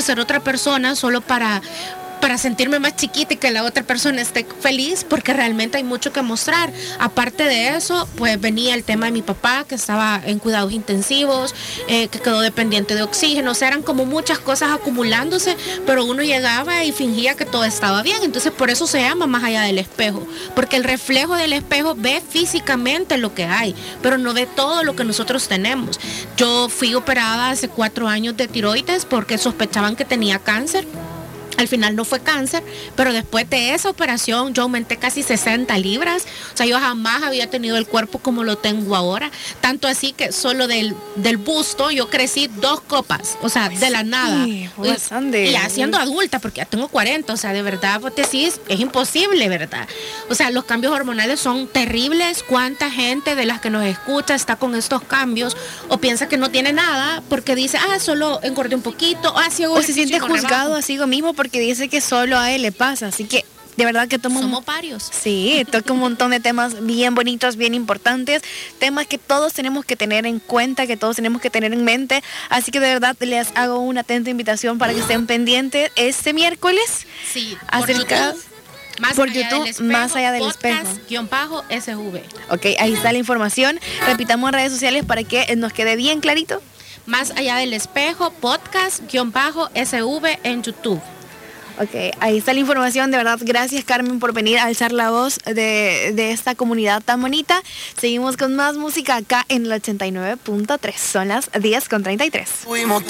ser otra persona solo para sentirme más chiquita y que la otra persona esté feliz, porque realmente hay mucho que mostrar. Aparte de eso, pues venía el tema de mi papá, que estaba en cuidados intensivos, que quedó dependiente de oxígeno. O sea, eran como muchas cosas acumulándose, pero uno llegaba y fingía que todo estaba bien. Entonces, por eso se llama Más allá del espejo, porque el reflejo del espejo ve físicamente lo que hay, pero no ve todo lo que nosotros tenemos. Yo fui operada hace 4 años de tiroides porque sospechaban que tenía cáncer. Al final no fue cáncer, pero después de esa operación yo aumenté casi 60 libras. O sea, yo jamás había tenido el cuerpo como lo tengo ahora. Tanto así que solo del busto yo crecí 2 copas. O sea, de la nada. Y ya siendo adulta, porque ya tengo 40. O sea, de verdad, vos decís, es imposible, ¿verdad? O sea, los cambios hormonales son terribles. ¿Cuánta gente de las que nos escucha está con estos cambios o piensa que no tiene nada porque dice, solo engordé un poquito, o se siente juzgado a sí mismo porque dice que solo a él le pasa? Así que de verdad que somos varios. Sí, toca un montón de temas bien bonitos, bien importantes, temas que todos tenemos que tener en cuenta, que todos tenemos que tener en mente. Así que de verdad les hago una atenta invitación para que estén pendientes este miércoles. Sí, acerca por YouTube, Más allá del espejo. _SV. Ok, ahí está la información. Repitamos en redes sociales para que nos quede bien clarito. Más allá del espejo, podcast_SV en YouTube. Ok, ahí está la información. De verdad, gracias Carmen por venir a alzar la voz de esta comunidad tan bonita. Seguimos con más música acá en el 89.3. Son las 10:33.